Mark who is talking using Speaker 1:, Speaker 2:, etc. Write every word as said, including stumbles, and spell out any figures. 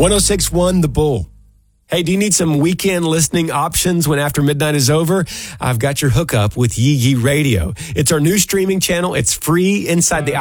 Speaker 1: oh six point one The Bull. Hey, do you need some weekend listening options when after midnight is over? I've got your hookup with Yee Yee Radio. It's our new streaming channel. It's free inside the